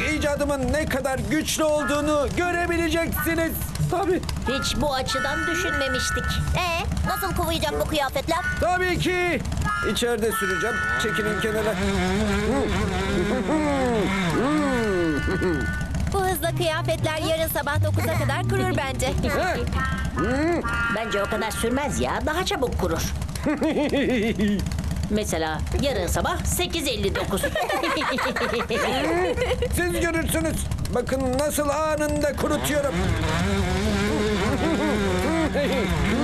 icadımın ne kadar güçlü olduğunu görebileceksiniz. Tabii. Hiç bu açıdan düşünmemiştik. Nasıl kovayacak bu kıyafetler? Tabii ki. İçeride süreceğim. Çekilin kenara. Bu hızla kıyafetler yarın sabah 9'a kadar kurur bence. Bence o kadar sürmez ya. Daha çabuk kurur. Mesela yarın sabah 8:59. Siz görürsünüz. Bakın nasıl anında kurutuyorum.